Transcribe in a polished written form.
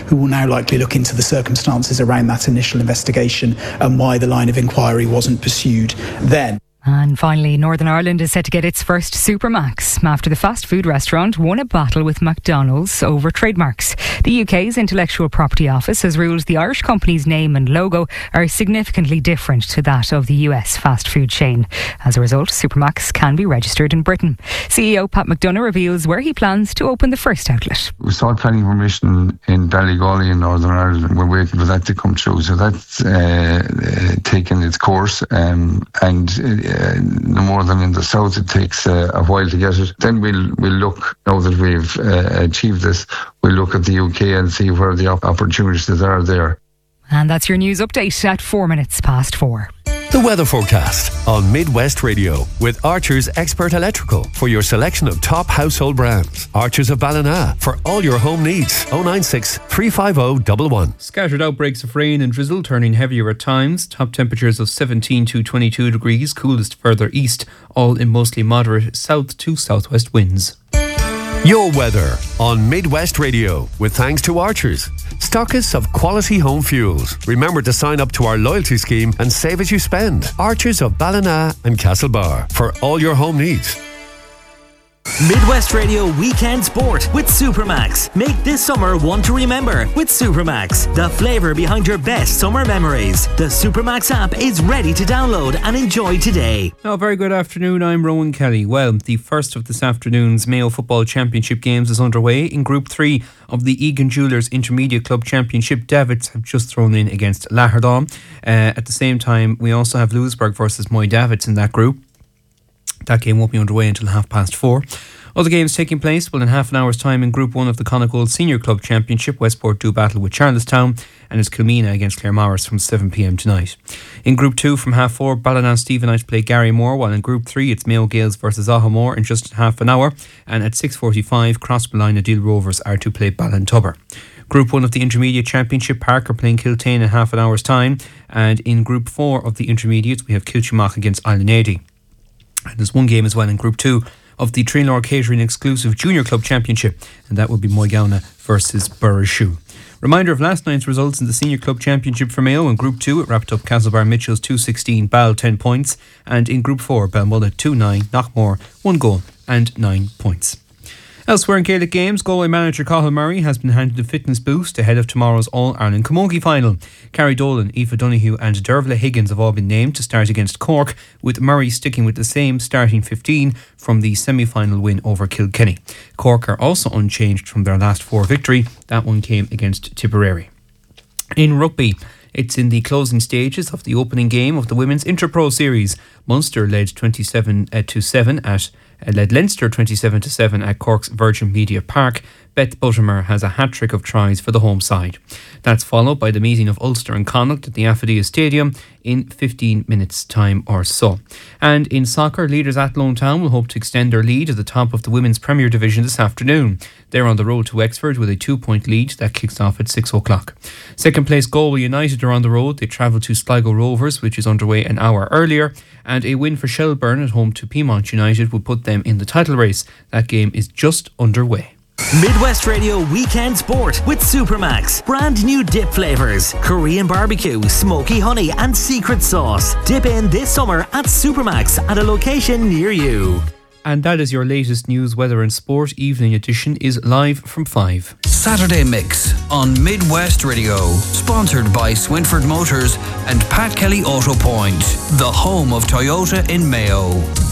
who will now likely look into the circumstances around that initial investigation and why the line of inquiry wasn't pursued then. And finally, Northern Ireland is set to get its first Supermax after the fast food restaurant won a battle with McDonald's over trademarks. The UK's Intellectual Property Office has ruled the Irish company's name and logo are significantly different to that of the US fast food chain. As a result, Supermax can be registered in Britain. CEO Pat McDonough reveals where he plans to open the first outlet. We sought planning permission in Ballygawley in Northern Ireland, and we're waiting for that to come through. So that's taken its course, and no more than in the south it takes a while to get it. Then we'll look, now that we've achieved this, we'll look at the UK and see where the opportunities are there. And that's your news update at 4:04. The weather forecast on Midwest Radio with Archer's Expert Electrical for your selection of top household brands. Archer's of Ballina for all your home needs. 096 350 111. Scattered outbreaks of rain and drizzle turning heavier at times. Top temperatures of 17 to 22 degrees, coolest further east, all in mostly moderate south to southwest winds. Your weather on Midwest Radio with thanks to Archer's, stockists of quality home fuels. Remember to sign up to our loyalty scheme and save as you spend. Archer's of Ballina and Castlebar for all your home needs. Midwest Radio Weekend Sport with Supermax. Make this summer one to remember with Supermax, the flavour behind your best summer memories. The Supermax app is ready to download and enjoy today. Now, very good afternoon, I'm Rowan Kelly. Well, the first of this afternoon's Mayo Football Championship games is underway. In Group 3 of the Egan Jewellers Intermediate Club Championship, Davits have just thrown in against Lahardon. At the same time, we also have Lewisburg versus Moy Davits in that group. That game won't be underway until 4:30. Other games taking place, well, in half an hour's time in Group 1 of the Connacht Senior Club Championship, Westport do battle with Charlestown, and it's Kilmena against Claremorris from 7pm tonight. In Group 2 from 4:30, Ballinasstevenites play Garrymore, while in Group 3 it's Mayo Gales versus Ahamore in just half an hour, and at 6:45 Crossmolina Deal Rovers are to play Ballintubber. Group 1 of the Intermediate Championship, Park are playing Kiltane in half an hour's time, and in Group 4 of the Intermediates we have Kilchimach against Islandady. And there's one game as well in Group 2 of the Trinlor Catering Exclusive Junior Club Championship, and that will be Moygauna versus Burrishoe. Reminder of last night's results in the Senior Club Championship for Mayo. In Group 2 it wrapped up Castlebar Mitchells 2-16, Ball 10 points, and in Group 4 Balmullet 2-9, Knockmore 1 goal and 9 points. Elsewhere in Gaelic games, Galway manager Cathal Murray has been handed a fitness boost ahead of tomorrow's All-Ireland Camogie final. Carrie Dolan, Aoife Donoghue and Dervla Higgins have all been named to start against Cork, with Murray sticking with the same starting 15 from the semi-final win over Kilkenny. Cork are also unchanged from their last 4 victory. That one came against Tipperary. In rugby, it's in the closing stages of the opening game of the Women's Interpro Series. Munster led 27-7 led Leinster 27-7 at Cork's Virgin Media Park. Beth Buttimer has a hat-trick of tries for the home side. That's followed by the meeting of Ulster and Connacht at the Affidea Stadium in 15 minutes' time or so. And in soccer, leaders Athlone Town will hope to extend their lead at the top of the Women's Premier Division this afternoon. They're on the road to Wexford with a 2-point lead that kicks off at 6 o'clock. Second place Galway United are on the road. They travel to Sligo Rovers, which is underway an hour earlier. And a win for Shelburne at home to Piedmont United will put them in the title race. That game is just underway. Midwest Radio Weekend Sport with Supermax. Brand new dip flavours: Korean barbecue, smoky honey and secret sauce. Dip in this summer at Supermax at a location near you. And that is your latest news, weather and sport. Evening edition is live from 5. Saturday Mix on Midwest Radio. Sponsored by Swinford Motors and Pat Kelly Auto Point, the home of Toyota in Mayo.